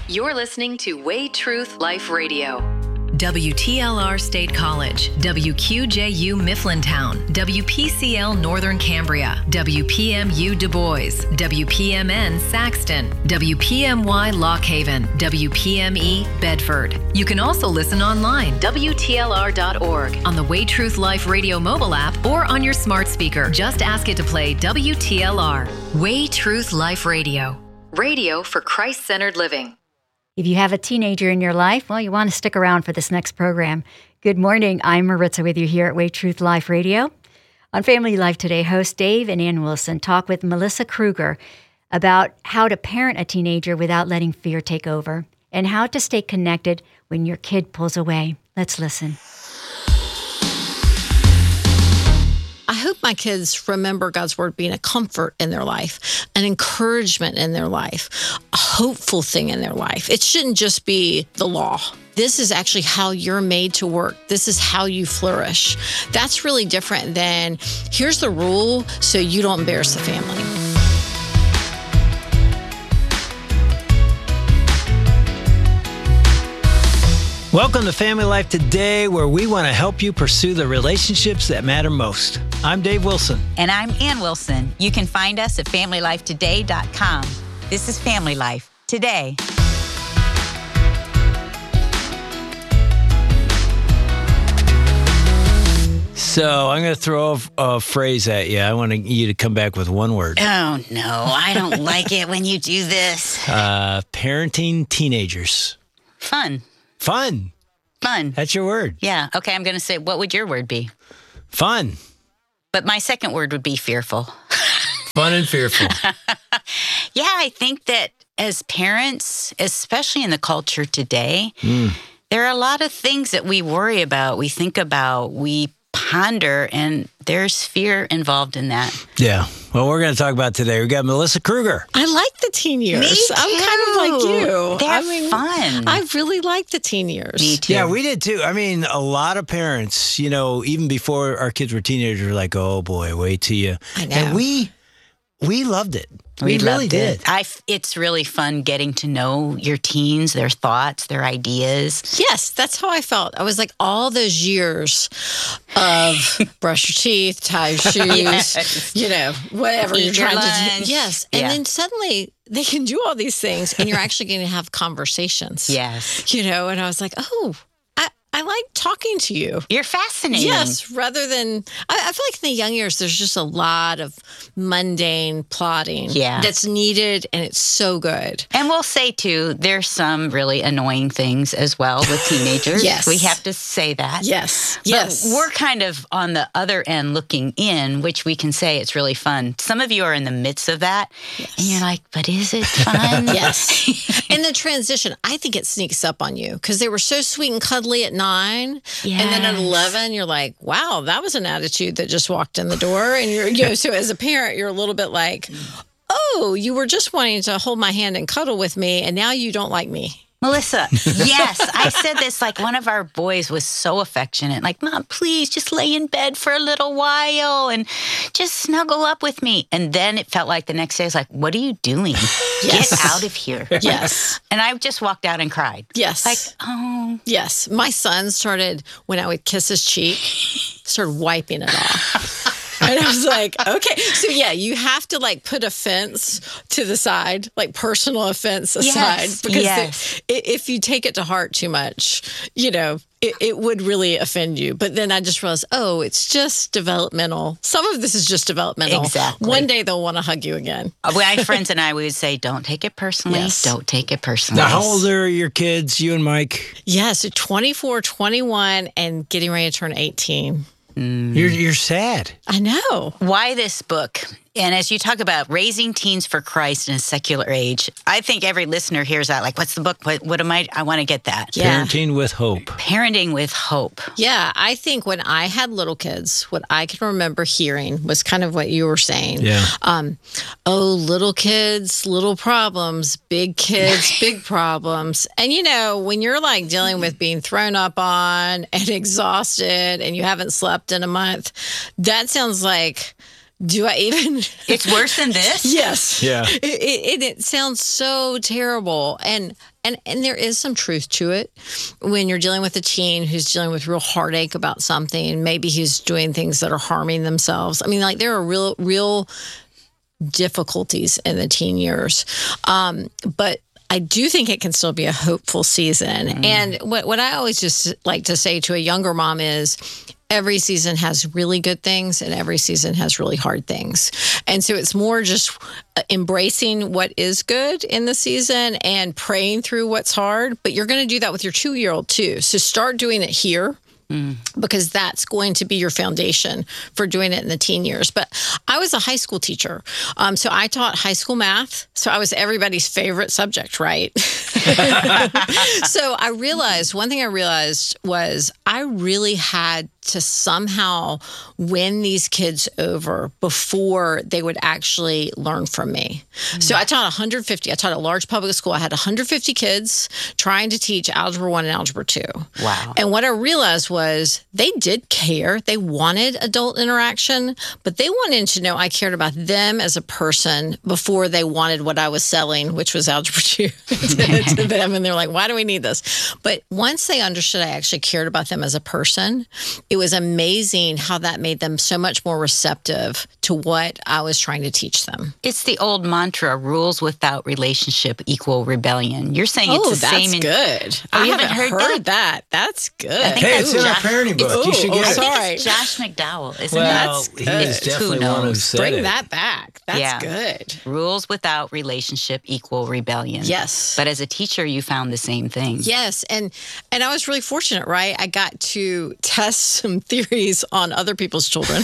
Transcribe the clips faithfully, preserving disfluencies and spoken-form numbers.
You're listening to Way Truth Life Radio. W T L R State College, W Q J U Mifflintown, W P C L Northern Cambria, W P M U Du Bois, W P M N Saxton, W P M Y Lock Haven, W P M E Bedford. You can also listen online, W T L R dot org, on the Way Truth Life Radio mobile app, or on your smart speaker. Just ask it to play W T L R. Way Truth Life Radio. Radio for Christ-centered living. If you have a teenager in your life, well, you want to stick around for this next program. Good morning. I'm Maritza with you here at Way Truth Life Radio. On Family Life Today, hosts Dave and Ann Wilson talk with Melissa Kruger about how to parent a teenager without letting fear take over and how to stay connected when your kid pulls away. Let's listen. I hope my kids remember God's word being a comfort in their life, an encouragement in their life, a hopeful thing in their life. It shouldn't just be the law. This is actually how you're made to work. This is how you flourish. That's really different than here's the rule so you don't embarrass the family. Welcome to Family Life Today, where we want to help you pursue the relationships that matter most. I'm Dave Wilson. And I'm Ann Wilson. You can find us at family life today dot com. This is Family Life Today. So I'm going to throw a, a phrase at you. I want you to come back with one word. Oh, no. I don't like it when you do this. Uh, parenting teenagers. Fun. Fun. Fun. That's your word. Yeah. Okay, I'm going to say, what would your word be? Fun. But my second word would be fearful. Fun and fearful. Yeah, I think that as parents, especially in the culture today, mm. there are a lot of things that we worry about, we think about, we ponder, and there's fear involved in that. Yeah. Well, we're going to talk about today. We got Melissa Kruger. I like the teen years. Me too. I'm kind of like you. They're I mean, fun. I really like the teen years. Me too. Yeah, we did too. I mean, a lot of parents, you know, even before our kids were teenagers, were like, oh boy, wait till you. I know. And we, we loved it. We, We really loved did. it. I, it's really fun getting to know your teens, their thoughts, their ideas. Yes, that's how I felt. I was like all those years of brush your teeth, tie your shoes, Yes. you know, whatever Eat you're your trying to lunch. do. Yes. And Yeah. then suddenly they can do all these things and you're actually going to have conversations. Yes. You know, and I was like, oh, I, I like talking to you. You're fascinating. Yes, rather than, I, I feel like in the young years, there's just a lot of mundane plotting Yeah. that's needed, and it's so good. And we'll say, too, there's some really annoying things as well with teenagers. Yes. We have to say that. Yes, But yes. we're kind of on the other end looking in, which we can say it's really fun. Some of you are in the midst of that, Yes. and you're like, but is it fun? Yes. And the transition, I think it sneaks up on you because they were so sweet and cuddly at nine. And then at Yes. eleven, you're like, wow, that was an attitude that just walked in the door. And you're, you know, so as a parent, you're a little bit like, oh, you were just wanting to hold my hand and cuddle with me. And now you don't like me. Melissa, yes, I said this, like one of our boys was so affectionate, like, Mom, please just lay in bed for a little while and just snuggle up with me. And then it felt like the next day, I was like, what are you doing? Yes. Get out of here. Yes. And I just walked out and cried. Yes. Like, oh. Yes. My son started, when I would kiss his cheek, started wiping it off. And I was like, okay. So, yeah, you have to, like, put offense to the side, like personal offense aside. Yes, Because yes. the, i- if you take it to heart too much, you know, it, it would really offend you. But then I just realized, oh, it's just developmental. Some of this is just developmental. Exactly. One day they'll want to hug you again. My friends and I, we would say, don't take it personally. Yes. Don't take it personally. Now, how old are your kids, you and Mike? Yeah, so twenty-four, twenty-one, and getting ready to turn eighteen. You're you're sad. I know. Why this book? And as you talk about raising teens for Christ in a secular age, I think every listener hears that, like, what's the book? What, what am I? I want to get that. Yeah. Parenting with hope. Parenting with hope. Yeah, I think when I had little kids, what I can remember hearing was kind of what you were saying. Yeah. Um, oh, little kids, little problems, big kids, big problems. And, you know, when you're like dealing with being thrown up on and exhausted and you haven't slept in a month, that sounds like do I even? It's worse than this? Yes. Yeah. It, it, it sounds so terrible. And, and, and there is some truth to it. When you're dealing with a teen who's dealing with real heartache about something, maybe he's doing things that are harming themselves. I mean, like there are real, real difficulties in the teen years. Um, but I do think it can still be a hopeful season. Mm. And what, what I always just like to say to a younger mom is, every season has really good things and every season has really hard things. And so it's more just embracing what is good in the season and praying through what's hard. But you're going to do that with your two-year-old too. So start doing it here. Mm. Because that's going to be your foundation for doing it in the teen years. But I was a high school teacher. Um, so I taught high school math. So I was everybody's favorite subject, right? So I realized, one thing I realized was I really had to somehow win these kids over before they would actually learn from me. Mm. So I taught one hundred fifty. I taught a large public school. I had one hundred fifty kids trying to teach Algebra one and Algebra two. Wow. And what I realized was they did care. They wanted adult interaction, but they wanted to know I cared about them as a person before they wanted what I was selling, which was Algebra two to, to them. And they're like, why do we need this? But once they understood I actually cared about them as a person, it was amazing how that made them so much more receptive to what I was trying to teach them. It's the old mantra, rules without relationship equal rebellion. You're saying it's oh, the same. Oh, that's good. Oh, I you haven't haven't heard, heard that? that. That's good. I think Hey, that's it's in our Josh, parenting book. You should ooh, get oh, it. sorry. I think it's Josh McDowell, isn't Well, it? he good. is definitely Who one who knows? said Bring it. that back. That's Yeah. good. Rules without relationship equal rebellion. Yes. But as a teacher, you found the same thing. Yes, and and I was really fortunate, right? I got to test some theories on other people's children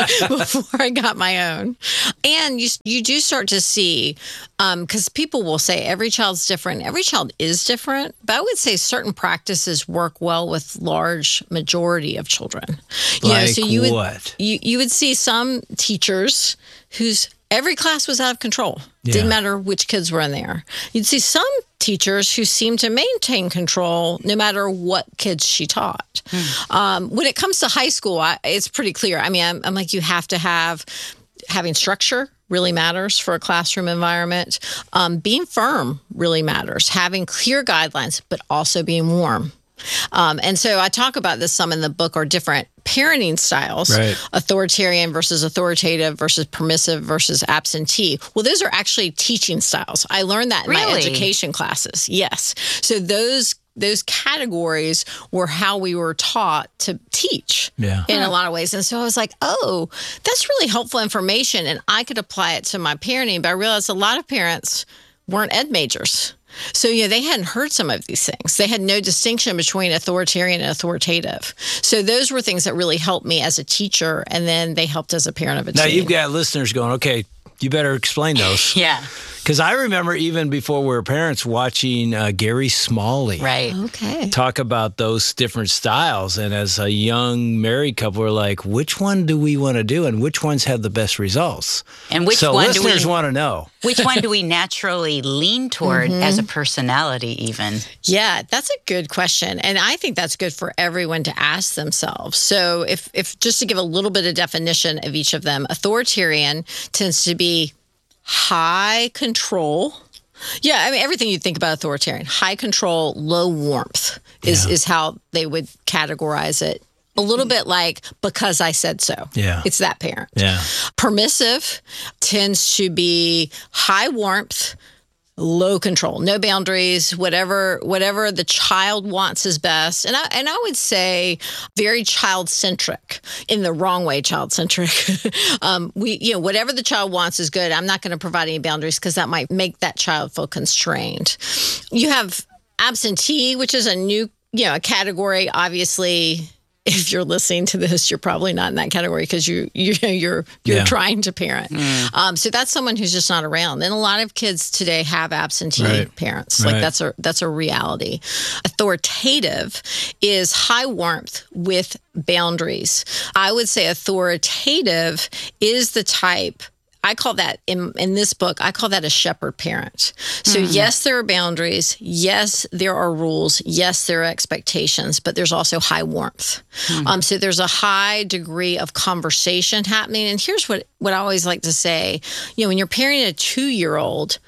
before I got my own. And you you do start to see, because um, people will say every child's different. Every child is different, but I would say certain practices work well with large majority of children. You Like know, so you what? Would, you, you would see some teachers whose every class was out of control. Yeah. Didn't matter which kids were in there. You'd see some teachers who seemed to maintain control no matter what kids she taught. Hmm. Um, when it comes to high school, I, it's pretty clear. I mean, I'm, I'm like, you have to have, having structure really matters for a classroom environment. Um, being firm really matters. Having clear guidelines, but also being warm. Um, and so I talk about this some in the book, are different parenting styles, right. Authoritarian versus authoritative versus permissive versus absentee. Well, those are actually teaching styles. I learned that in really? my education classes. Yes. So those those categories were how we were taught to teach yeah. in a lot of ways. And so I was like, oh, that's really helpful information. And I could apply it to my parenting. But I realized a lot of parents weren't ed majors. So, yeah, they hadn't heard some of these things. They had no distinction between authoritarian and authoritative. So those were things that really helped me as a teacher, and then they helped as a parent of a now, teen. you've got listeners going, okay, you better explain those. Yeah. Because I remember even before we were parents watching uh, Gary Smalley. Right. Okay. Talk about those different styles. And as a young married couple, we're like, which one do we want to do and which ones have the best results? And which so one do listeners we want to know? Which one do we naturally lean toward Mm-hmm. as a personality even? Yeah, that's a good question. And I think that's good for everyone to ask themselves. So if, if just to give a little bit of definition of each of them, authoritarian tends to be high control. Yeah, I mean, everything you think about authoritarian, high control, low warmth is, Yeah. is how they would categorize it. A little bit like, because I said so. Yeah. It's that parent. Yeah. Permissive tends to be high warmth, low control, no boundaries, whatever whatever the child wants is best. And I and I would say very child-centric, in the wrong way child-centric. um, we, you know, whatever the child wants is good. I'm not going to provide any boundaries because that might make that child feel constrained. You have absentee, which is a new, you know, a category, obviously. If you're listening to this, you're probably not in that category because you you you're you're Yeah. trying to parent. Mm. Um, so that's someone who's just not around. And a lot of kids today have absentee Right. parents. Right. Like that's a that's a reality. Authoritative is high warmth with boundaries. I would say authoritative is the type I call that, in, in this book, I call that a shepherd parent. So mm. yes, there are boundaries. Yes, there are rules. Yes, there are expectations, but there's also high warmth. Mm. Um, so there's a high degree of conversation happening. And here's what, what I always like to say. You know, when you're parenting a two-year-old,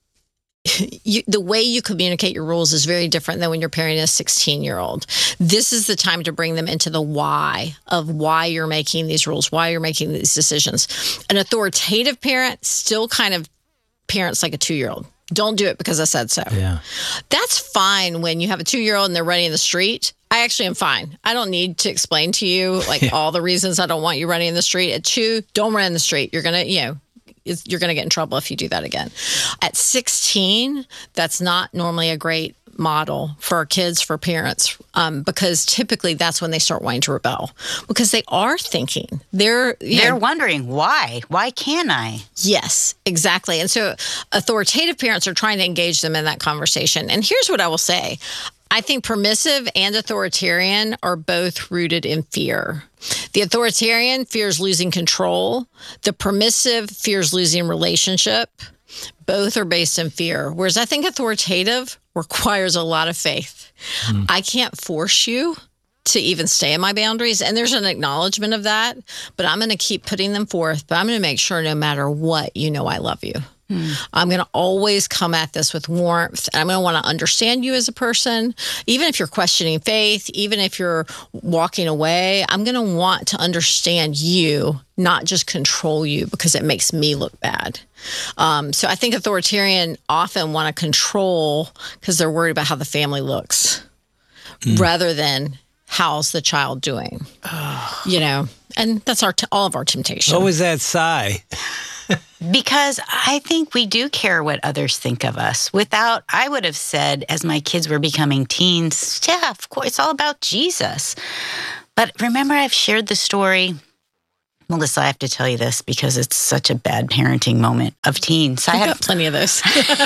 You, the way you communicate your rules is very different than when you're parenting a sixteen-year-old. This is the time to bring them into the why of why you're making these rules, why you're making these decisions. An authoritative parent still kind of parents like a two-year-old. Don't do it because I said so. Yeah. That's fine when you have a two-year-old and they're running in the street. I actually am fine. I don't need to explain to you like yeah. all the reasons I don't want you running in the street. At two, don't run in the street. You're going to, you know, you're going to get in trouble if you do that again. At sixteen, that's not normally a great model for our kids, for parents, um, because typically that's when they start wanting to rebel because they are thinking. They're They're know, wondering, why? Why can't I? Yes, exactly. And so authoritative parents are trying to engage them in that conversation. And here's what I will say. I think permissive and authoritarian are both rooted in fear. The authoritarian fears losing control. The permissive fears losing relationship. Both are based in fear. Whereas I think authoritative requires a lot of faith. Mm. I can't force you to even stay in my boundaries. And there's an acknowledgement of that. But I'm going to keep putting them forth. But I'm going to make sure no matter what, you know I love you. Hmm. I'm going to always come at this with warmth. I'm going to want to understand you as a person. Even if you're questioning faith, even if you're walking away, I'm going to want to understand you, not just control you because it makes me look bad. Um, so I think authoritarian often want to control because they're worried about how the family looks hmm. rather than how's the child doing, oh. you know, and that's our t- all of our temptation. What was that sigh? Because I think we do care what others think of us. Without, I would have said, as my kids were becoming teens, yeah, of course, it's all about Jesus. But remember, I've shared the story. Melissa, I have to tell you this because it's such a bad parenting moment of teens. I've I have got plenty of those.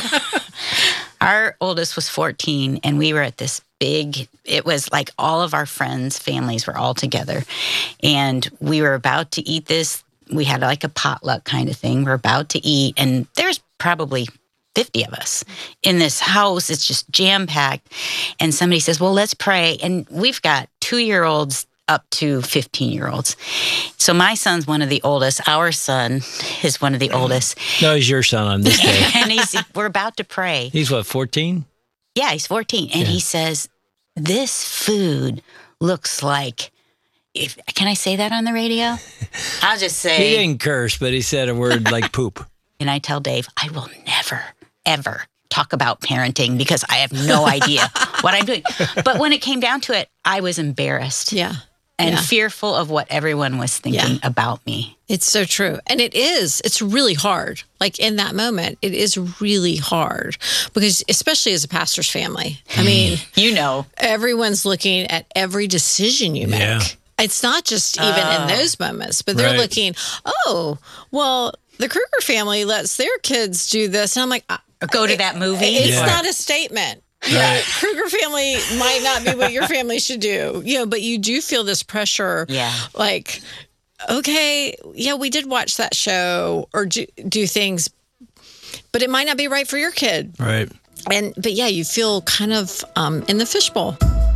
Our oldest was fourteen, and we were at this big, it was like all of our friends' families were all together. And we were about to eat this. We had like a potluck kind of thing. We're about to eat, and there's probably fifty of us in this house. It's just jam-packed. And somebody says, well, let's pray. And we've got two-year-olds up to fifteen-year-olds. So my son's one of the oldest. Our son is one of the oldest. No, he's your son on this day. And he's we're about to pray. He's what, fourteen? Yeah, he's fourteen. And yeah. he says, this food looks like... If, can I say that on the radio? I'll just say... He didn't curse, but he said a word like poop. And I tell Dave, I will never, ever talk about parenting because I have no idea what I'm doing. But when it came down to it, I was embarrassed. Yeah. And yeah. fearful of what everyone was thinking yeah. about me. It's so true. And it is. It's really hard. Like in that moment, it is really hard because especially as a pastor's family, I mean... you know. Everyone's looking at every decision you make. Yeah. It's not just even oh. in those moments, but they're right. looking, oh, well, the Kruger family lets their kids do this. And I'm like, or go to that movie. It's yeah. not a statement. Right. Yeah, Kruger family might not be what your family should do. You know, but you do feel this pressure. Yeah. Like, okay, yeah, we did watch that show or do, do things, but it might not be right for your kid. Right. And, but yeah, you feel kind of um, in the fishbowl.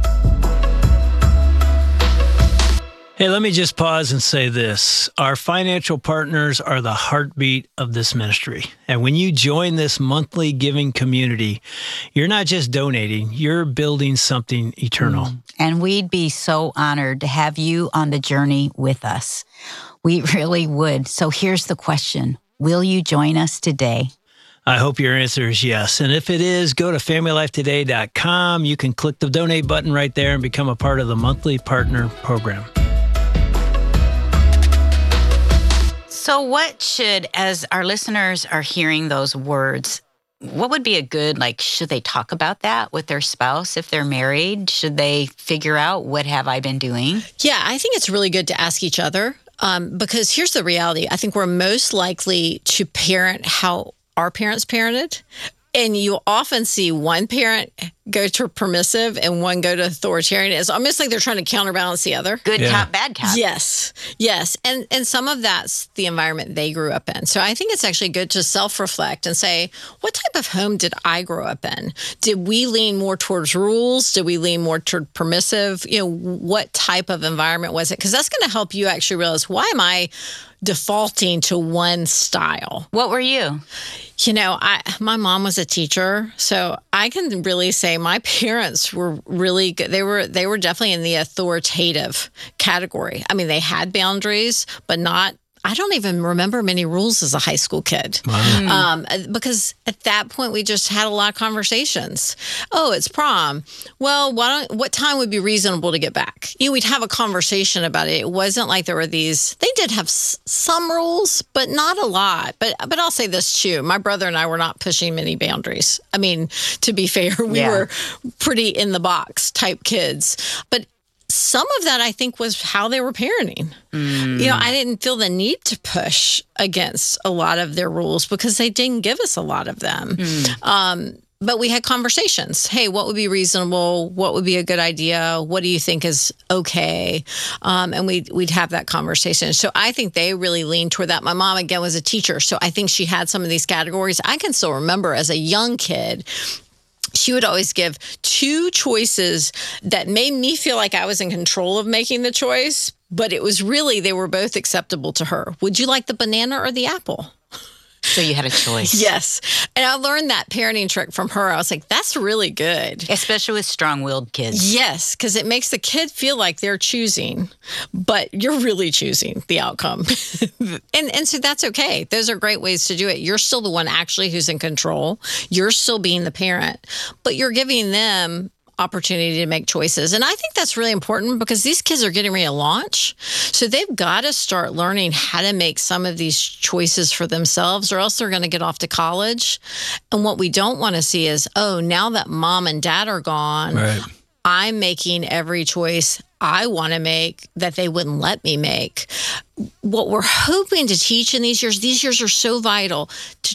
Hey, let me just pause and say this. Our financial partners are the heartbeat of this ministry. And when you join this monthly giving community, you're not just donating, you're building something eternal. Mm. And we'd be so honored to have you on the journey with us. We really would. So here's the question. Will you join us today? I hope your answer is yes. And if it is, go to family life today dot com. You can click the donate button right there and become a part of the monthly partner program. So what should, as our listeners are hearing those words, what would be a good, like, should they talk about that with their spouse if they're married? Should they figure out what have I been doing? Yeah, I think it's really good to ask each other um, because here's the reality. I think we're most likely to parent how our parents parented. And you often see one parent go to permissive and one go to authoritarian. It's almost like they're trying to counterbalance the other. Good Yeah. cop, bad cop. Yes, yes. And and some of that's the environment they grew up in. So I think it's actually good to self-reflect and say, what type of home did I grow up in? Did we lean more towards rules? Did we lean more toward permissive? You know, what type of environment was it? Because that's going to help you actually realize, why am I defaulting to one style? What were you? You know, I my mom was a teacher, so I can really say my parents were really good. They were they were definitely in the authoritative category. I mean, they had boundaries, but not. I don't even remember many rules as a high school kid. Wow. Um, because at that point we just had a lot of conversations. Oh, it's prom. Well, why don't, what time would be reasonable to get back? You know, we'd have a conversation about it. It wasn't like there were these. They did have s- some rules, but not a lot. But but I'll say this too: my brother and I were not pushing many boundaries. I mean, to be fair, we Yeah. were pretty in the box type kids, but. Some of that, I think, was how they were parenting. Mm. You know, I didn't feel the need to push against a lot of their rules because they didn't give us a lot of them. Mm. Um, but we had conversations. Hey, what would be reasonable? What would be a good idea? What do you think is okay? Um, and we'd, we'd have that conversation. So I think they really leaned toward that. My mom, again, was a teacher. So I think she had some of these categories. I can still remember as a young kid, she would always give two choices that made me feel like I was in control of making the choice, but it was really, they were both acceptable to her. Would you like the banana or the apple? So you had a choice. Yes. And I learned that parenting trick from her. I was like, that's really good. Especially with strong-willed kids. Yes, because it makes the kid feel like they're choosing, but you're really choosing the outcome. and and so that's okay. Those are great ways to do it. You're still the one actually who's in control. You're still being the parent, but you're giving them opportunity to make choices. And I think that's really important because these kids are getting ready to launch. So they've got to start learning how to make some of these choices for themselves, or else they're going to get off to college. And what we don't want to see is, oh, now that mom and dad are gone, Right. I'm making every choice I want to make that they wouldn't let me make. What we're hoping to teach in these years, these years are so vital to